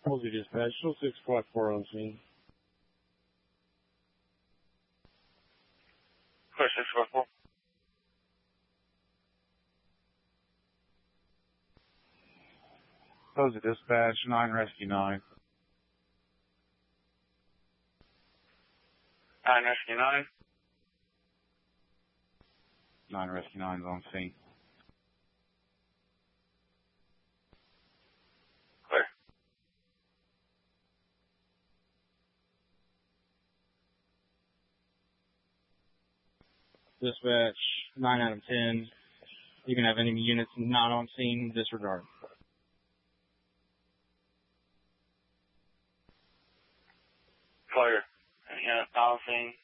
Halsey Dispatch, 0654 on scene. Clear 654. Halsey Dispatch, 9 Rescue 9. 9 Rescue 9. 9 Rescue 9 is on scene. Clear. Dispatch, 9 out of 10. You can have any units not on scene, disregard. Clear. Not on scene.